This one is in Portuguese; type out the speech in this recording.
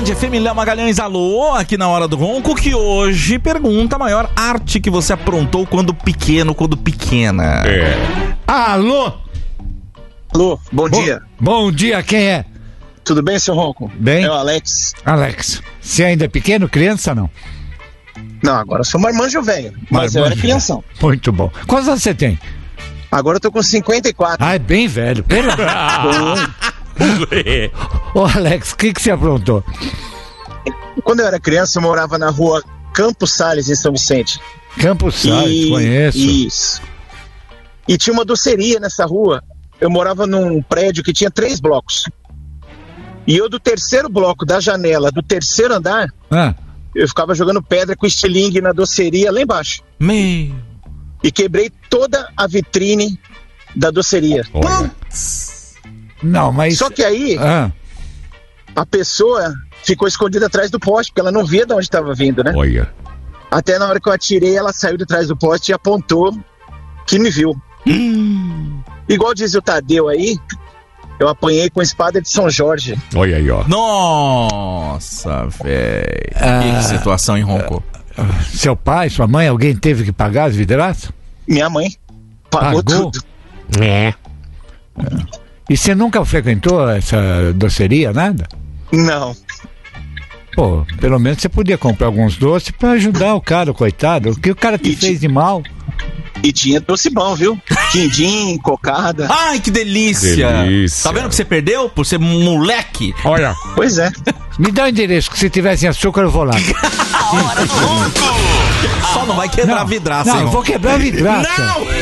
Band FM, Léo Magalhães, alô, aqui na Hora do Ronco, que hoje pergunta a maior arte que você aprontou quando pequeno, quando pequena. Alô? Alô, bom dia. Bom dia, quem é? Tudo bem, seu Ronco? Bem. É o Alex. Alex, você ainda é pequeno, criança não? Não, agora eu sou marmanjo velho, mas eu era crianção. Muito bom. Quantos anos você tem? Agora eu tô com 54. Ah, é bem velho. Ô Alex, o que você aprontou? Quando eu era criança, eu morava na rua Campos Sales, em São Vicente. Campos Sales, conheço. Isso. E tinha uma doceria nessa rua. Eu morava num prédio que tinha 3 blocos. E eu, do terceiro bloco, da janela do terceiro andar, eu ficava jogando pedra com estilingue na doceria lá embaixo. E quebrei toda a vitrine da doceria. Não, mas... Só que aí, a pessoa ficou escondida atrás do poste, porque ela não via de onde estava vindo, né? Olha. Até na hora que eu atirei, ela saiu de trás do poste e apontou que me viu. Igual diz o Tadeu aí, eu apanhei com a espada de São Jorge. Olha aí, ó. Nossa, velho. Que situação, hein, Ronco? Seu pai, sua mãe, alguém teve que pagar as vidraças? Minha mãe pagou tudo. E você nunca frequentou essa doceria, nada? Não. Pô, pelo menos você podia comprar alguns doces pra ajudar o cara, coitado. O que o cara te fez de mal? E tinha doce bom, viu? Quindim, cocada. Ai, que delícia. Tá vendo que você perdeu por ser moleque? Olha. Pois é. Me dá o endereço, que se tivesse açúcar eu vou lá. Só não vai quebrar a vidraça, Não, hein, eu vou quebrar a vidraça. Não!